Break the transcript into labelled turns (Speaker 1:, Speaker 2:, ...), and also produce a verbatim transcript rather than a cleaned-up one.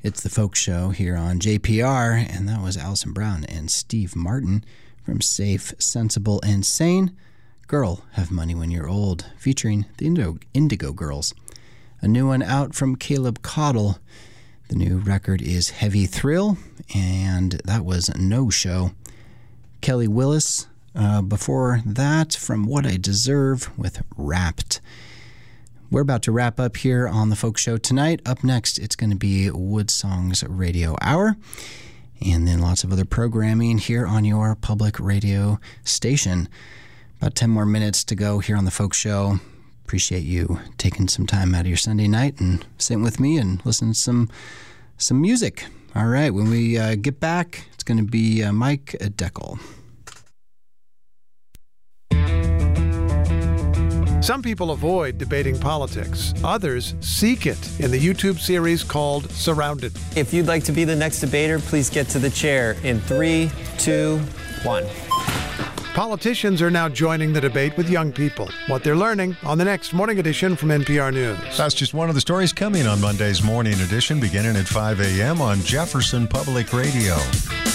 Speaker 1: It's the Folk Show here on J P R, and that was Alison Brown and Steve Martin from Safe, Sensible, and Sane. Girl, Have Money When You're Old, featuring the Indigo, Indigo Girls. A new one out from Caleb Caudle. The new record is Heavy Thrill, and that was No Show. Kelly Willis, uh, before that, from What I Deserve with Wrapped. We're about to wrap up here on the Folk Show tonight. Up next, it's going to be Woodsong's Radio Hour, and then lots of other programming here on your public radio station. About ten more minutes to go here on the Folk Show. Appreciate you taking some time out of your Sunday night and sitting with me and listening to some, some music. All right, when we uh, get back, it's going to be uh, Mike Deckel.
Speaker 2: Some people avoid debating politics. Others seek it in the YouTube series called Surrounded.
Speaker 3: If you'd like to be the next debater, please get to the chair in three, two, one.
Speaker 2: Politicians are now joining the debate with young people. What they're learning on the next Morning Edition from N P R News.
Speaker 4: That's just one of the stories coming on Monday's Morning Edition, beginning at five a.m. on Jefferson Public Radio.